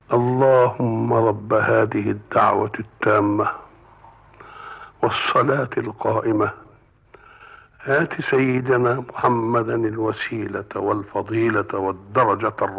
اللهم رب هذه الدعوة التامة والصلاة القائمة آت سيدنا محمدا الوسيلة والفضيلة والدرجة